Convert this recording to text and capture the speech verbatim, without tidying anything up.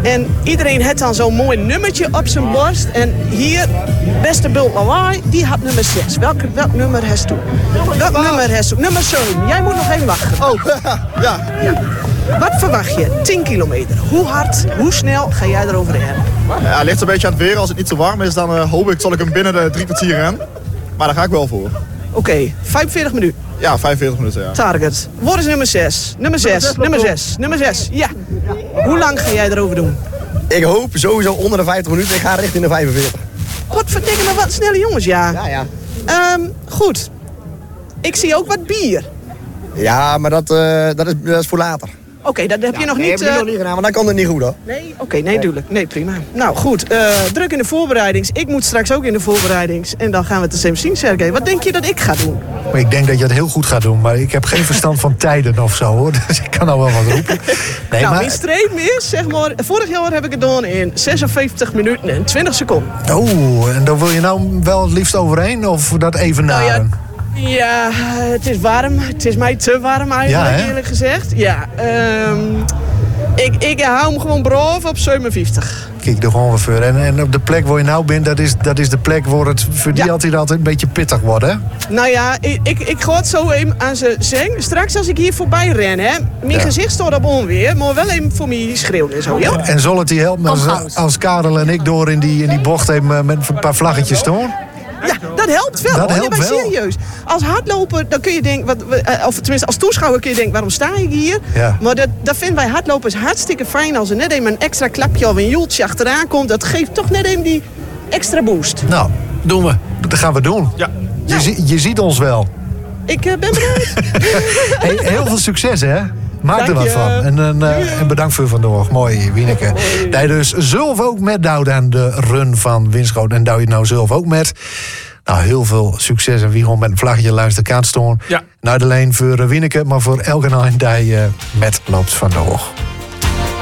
En iedereen heeft dan zo'n mooi nummertje op zijn borst. En hier, beste Bult Lawaai, die had nummer zes. Welk, welk nummer heeft u? Welk nummer heeft u? Nummer zeven. Jij moet nog even wachten. Oh, ja. ja. Wat verwacht je? tien kilometer. Hoe hard, hoe snel ga jij erover rennen? Ja, het ligt een beetje aan het weer. Als het niet te warm is, dan uh, hoop ik zal ik hem binnen de drie kwartier rennen. Maar daar ga ik wel voor. Oké, okay, vijfenveertig minuten. Ja, vijfenveertig minuten, ja. Target. Wat is nummer zes? Nummer zes, nummer zes, nummer zes. Ja. Hoe lang ga jij erover doen? Ik hoop sowieso onder de vijftig minuten. Ik ga richting de vijfenveertig. Wat verdikken me wat snelle jongens, ja. Ja, ja. Um, goed. Ik zie ook wat bier. Ja, maar dat, uh, dat, is, dat is voor later. Oké, okay, dat heb ja, je nog nee, niet... heb ik uh... nog niet gedaan, want dan kan het niet goed, hoor. Nee? Oké, okay, nee, duidelijk. Nee, prima. Nou, goed. Uh, druk in de voorbereidings. Ik moet straks ook in de voorbereidings. En dan gaan we het eens even zien, Sergej. Wat denk je dat ik ga doen? Ik denk dat je het heel goed gaat doen, maar ik heb geen verstand van tijden of zo, hoor. Dus ik kan al wel wat roepen. Nee, nou, maar... mijn streep is, zeg maar... Vorig jaar heb ik het gedaan in zesenvijftig minuten en twintig seconden. Oeh, en daar wil je nou wel het liefst overheen? Of dat even nou, naren? Ja, Ja, het is warm. Het is mij te warm eigenlijk, ja, eerlijk gezegd. Ja, um, ik, ik hou hem gewoon braaf op zevenenvijftig. Kijk, er gewoon voor. En, en op de plek waar je nou bent, dat is, dat is de plek waar het voor die ja. altijd, altijd een beetje pittig wordt, hè? Nou ja, ik, ik, ik ga het zo even aan ze zeggen. Straks als ik hier voorbij ren, hè. Mijn ja. gezicht staat op onweer, maar wel even voor mij schreeuwen en zo, ja? En zal het die helpen als, als Karel en ik door in die, in die bocht even met een paar vlaggetjes staan? Ja, dat helpt wel. Dat hoor. helpt nee, maar wel. serieus. Als hardloper, dan kun je denken, wat, of tenminste als toeschouwer kun je denken, waarom sta ik hier? Ja. Maar dat, dat vinden wij hardlopers hartstikke fijn als er net even een extra klapje of een joeltje achteraan komt. Dat geeft toch net even die extra boost. Nou, doen we. Dat gaan we doen. Ja. Je, nou. je ziet ons wel. Ik uh, ben benieuwd. Hey, heel veel succes, hè? Maak Dank er wat je. van. En, en, uh, en bedankt voor vandaag. Mooi, Wieneke. Dat je dus zelf ook met douwt aan de run van Winschoten. En douw je nou zelf ook met. Nou, heel veel succes en wie gewoon met een vlaggetje luistert kan staan. Ja. Niet alleen voor Wieneke, maar voor elke een die uh, met loopt vandaag.